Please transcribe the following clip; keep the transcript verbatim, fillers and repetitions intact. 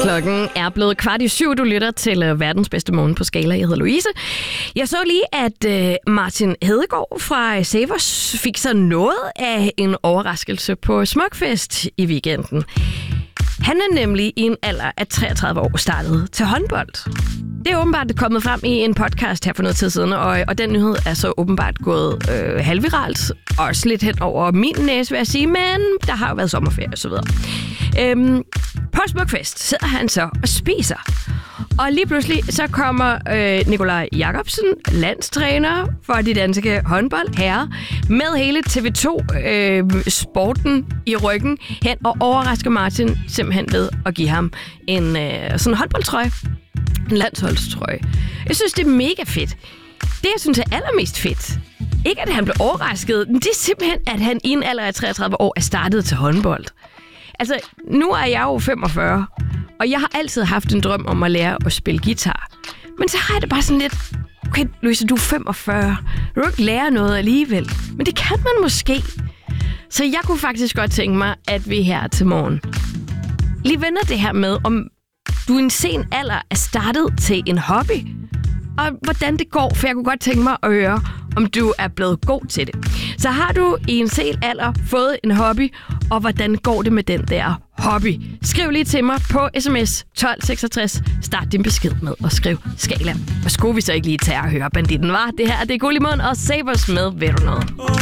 Klokken er blevet kvart i syv. Du lytter til verdens bedste morgen på Skala. Jeg hedder Louise. Jeg så lige, at uh, Martin Hedegaard fra Savers fik så noget af en overraskelse på Smukfest i weekenden. Han er nemlig i en alder af treogtredive år startet til håndbold. Det er åbenbart kommet frem i en podcast her for noget tid siden, og, og den nyhed er så åbenbart gået øh, halvviralt. Også lidt hen over min næse, vil jeg sige, men der har jo været sommerferie og så videre. Øhm, på Smukfest sidder han så og spiser. Og lige pludselig så kommer øh, Nikolaj Jakobsen, landstræner for de danske håndboldherrer, med hele T V to øh, sporten i ryggen hen og overrasker Martin simpelthen ved at give ham en øh, sådan håndboldtrøje. En landsholdstrøje. Jeg synes, det er mega fedt. Det, jeg synes er allermest fedt, ikke at han blev overrasket, men det er simpelthen, at han i en alder af treogtredive år er startet til håndbold. Altså, nu er jeg jo femogfyrre, og jeg har altid haft en drøm om at lære at spille guitar. Men så har jeg det bare sådan lidt, okay, Louise, du er femogfyrre. Du kan ikke lære noget alligevel. Men det kan man måske. Så jeg kunne faktisk godt tænke mig, at vi her til morgen lige vender det her med, om du i en sen alder er startet til en hobby, og hvordan det går, for jeg kunne godt tænke mig at høre, om du er blevet god til det. Så har du i en sen alder fået en hobby, og hvordan går det med den der hobby? Skriv lige til mig på sms tolv seksogtres. Start din besked med at skrive Skala. Og skulle vi så ikke lige tage og høre banditten, var? Det her det er Gullimund og Savers med Ved du noget?